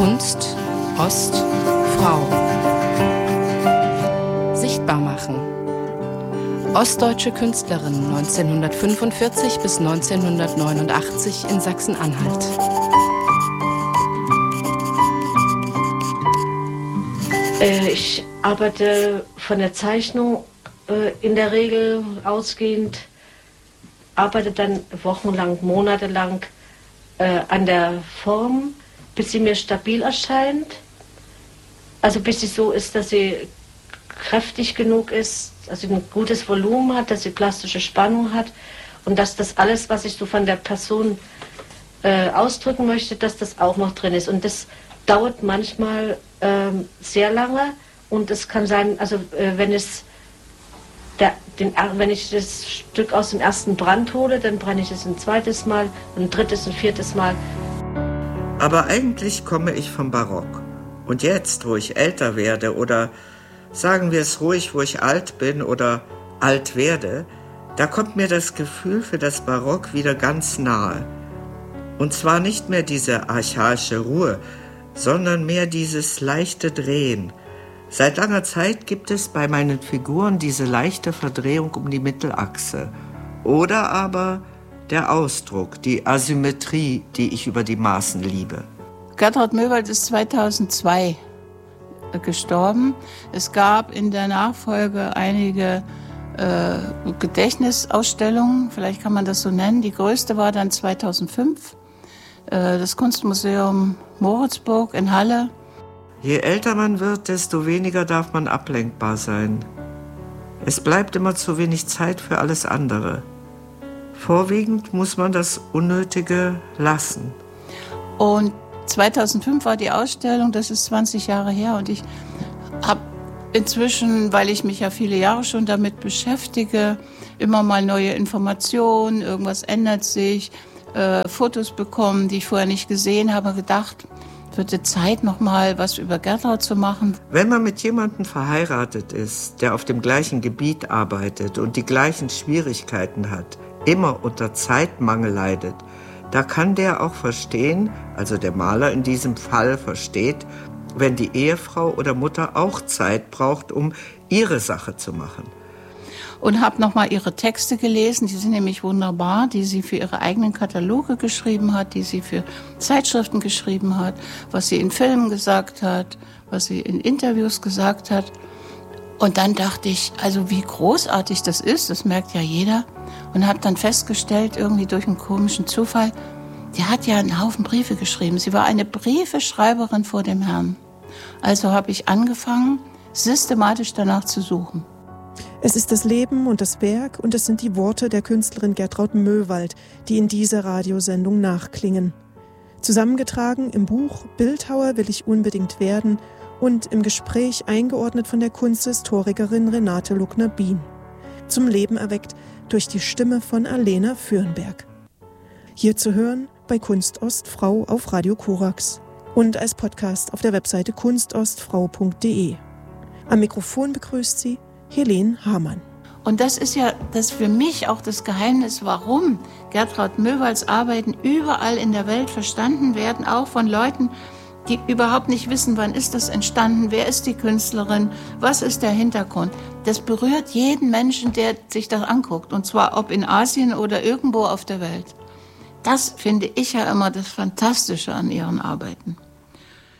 Kunst, Ost, Frau. Sichtbar machen. Ostdeutsche Künstlerin 1945 bis 1989 in Sachsen-Anhalt. Ich arbeite von der Zeichnung in der Regel ausgehend, arbeite dann wochenlang, monatelang an der Form, bis sie mir stabil erscheint. Also bis sie so ist, dass sie kräftig genug ist, dass sie ein gutes Volumen hat, dass sie plastische Spannung hat und dass das alles, was ich so von der Person ausdrücken möchte, dass das auch noch drin ist. Und das dauert manchmal sehr lange und es kann sein, also wenn ich das Stück aus dem ersten Brand hole, dann brenne ich es ein zweites Mal, ein drittes, ein viertes Mal. Aber eigentlich komme ich vom Barock. Und jetzt, wo ich älter werde oder sagen wir es ruhig, wo ich alt bin oder alt werde, da kommt mir das Gefühl für das Barock wieder ganz nahe. Und zwar nicht mehr diese archaische Ruhe, sondern mehr dieses leichte Drehen. Seit langer Zeit gibt es bei meinen Figuren diese leichte Verdrehung um die Mittelachse. Oder aber der Ausdruck, die Asymmetrie, die ich über die Maßen liebe. Gertraud Möwald ist 2002 gestorben. Es gab in der Nachfolge einige Gedächtnisausstellungen, vielleicht kann man das so nennen. Die größte war dann 2005. Das Kunstmuseum Moritzburg in Halle. Je älter man wird, desto weniger darf man ablenkbar sein. Es bleibt immer zu wenig Zeit für alles andere. Vorwiegend muss man das Unnötige lassen. Und 2005 war die Ausstellung, das ist 20 Jahre her. Und ich habe inzwischen, weil ich mich ja viele Jahre schon damit beschäftige, immer mal neue Informationen, irgendwas ändert sich, Fotos bekommen, die ich vorher nicht gesehen habe, gedacht, wird Zeit, noch mal was über Gertraud zu machen. Wenn man mit jemandem verheiratet ist, der auf dem gleichen Gebiet arbeitet und die gleichen Schwierigkeiten hat, immer unter Zeitmangel leidet, da kann der auch verstehen, also der Maler in diesem Fall versteht, wenn die Ehefrau oder Mutter auch Zeit braucht, um ihre Sache zu machen. Und habe nochmal ihre Texte gelesen, die sind nämlich wunderbar, die sie für ihre eigenen Kataloge geschrieben hat, die sie für Zeitschriften geschrieben hat, was sie in Filmen gesagt hat, was sie in Interviews gesagt hat. Und dann dachte ich, also wie großartig das ist, das merkt ja jeder. Und habe dann festgestellt, irgendwie durch einen komischen Zufall, die hat ja einen Haufen Briefe geschrieben. Sie war eine Briefeschreiberin vor dem Herrn. Also habe ich angefangen, systematisch danach zu suchen. Es ist das Leben und das Werk und es sind die Worte der Künstlerin Gertraud Möwald, die in dieser Radiosendung nachklingen. Zusammengetragen im Buch Bildhauer will ich unbedingt werden und im Gespräch eingeordnet von der Kunsthistorikerin Renate Luckner-Bien. Zum Leben erweckt durch die Stimme von Alena Fürnberg. Hier zu hören bei Kunst Ostfrau auf Radio Korax und als Podcast auf der Webseite kunstostfrau.de. Am Mikrofon begrüßt sie Helene Hamann. Und das ist ja das für mich auch das Geheimnis, warum Gertraud Möwalds Arbeiten überall in der Welt verstanden werden, auch von Leuten, die überhaupt nicht wissen, wann ist das entstanden, wer ist die Künstlerin, was ist der Hintergrund. Das berührt jeden Menschen, der sich das anguckt, und zwar ob in Asien oder irgendwo auf der Welt. Das finde ich ja immer das Fantastische an ihren Arbeiten.